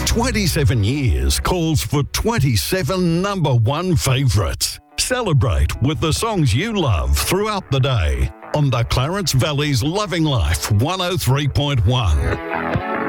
27 years calls for 27 number one favourites. Celebrate with the songs you love throughout the day on the Clarence Valley's Loving Life 103.1.